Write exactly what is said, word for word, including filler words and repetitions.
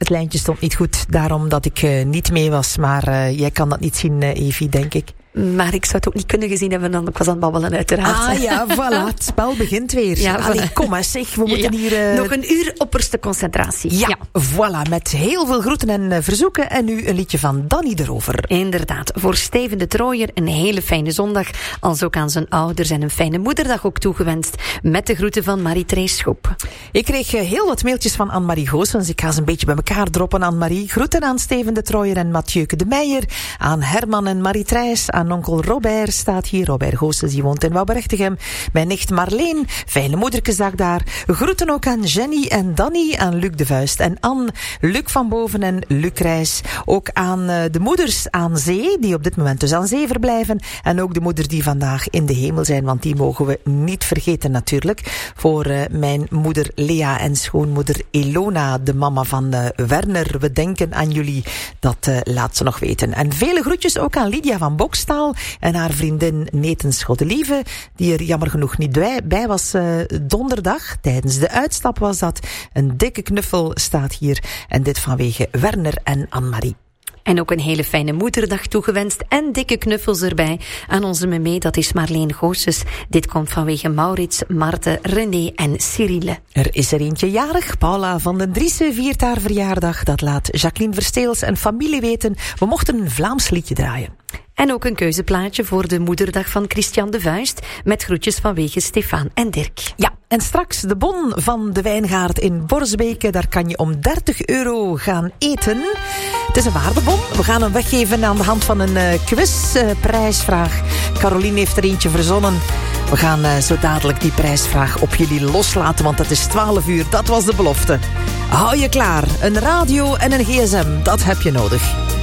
lijntje stond niet goed, daarom dat ik uh, niet mee was. Maar uh, jij kan dat niet zien, uh, Evie, denk ik. Maar ik zou het ook niet kunnen gezien hebben, dan ik was aan het babbelen uiteraard. Ah ja, voilà, het spel begint weer. Ja, Allee, voilà. kom maar zeg, we moeten ja. hier... Uh... Nog een uur opperste concentratie. Ja, ja, voilà, met heel veel groeten en uh, verzoeken. En nu een liedje van Danny erover. Inderdaad, voor Steven de Trooier een hele fijne zondag. Als ook aan zijn ouders en een fijne moederdag ook toegewenst. Met de groeten van Marie-Thérèse Schop. Ik kreeg uh, heel wat mailtjes van Anne-Marie Goossens. Ik ga ze een beetje bij elkaar droppen, Anne-Marie. Groeten aan Steven de Trooier en Mathieuke de Meijer. Aan Herman en Marie-Thérèse. Aan onkel Robert staat hier. Robert Goossens, die woont in Wouwberchtegem. Mijn nicht Marleen, fijne moederkesdag daar. Groeten ook aan Jenny en Danny, aan Luc de Vuist en Anne, Luc van Boven en Luc Rijs. Ook aan uh, de moeders aan zee, die op dit moment dus aan zee verblijven. En ook de moeders die vandaag in de hemel zijn, want die mogen we niet vergeten natuurlijk. Voor uh, mijn moeder Lea en schoonmoeder Ilona, de mama van uh, Werner. We denken aan jullie, dat uh, laat ze nog weten. En vele groetjes ook aan Lydia van Bokstaal en haar vriendin Neten Schottelieve, die er jammer genoeg niet bij, bij was uh, donderdag. Tijdens de uitstap was dat. Een dikke knuffel staat hier. En dit vanwege Werner en Anne-Marie. En ook een hele fijne moederdag toegewenst en dikke knuffels erbij aan onze memee, dat is Marleen Goossens. Dit komt vanwege Maurits, Marten, René en Cyrille. Er is er eentje jarig. Paula van den Driessen viert haar verjaardag. Dat laat Jacqueline Versteels en familie weten. We mochten een Vlaams liedje draaien. En ook een keuzeplaatje voor de moederdag van Christian de Vuist, met groetjes vanwege Stefan en Dirk. Ja, en straks de bon van de Wijngaard in Borsbeke. Daar kan je om dertig euro gaan eten. Het is een waardebon. We gaan hem weggeven aan de hand van een uh, quizprijsvraag. Uh, Caroline heeft er eentje verzonnen. We gaan uh, zo dadelijk die prijsvraag op jullie loslaten, want het is twaalf uur. Dat was de belofte. Hou je klaar. Een radio en een gsm, dat heb je nodig.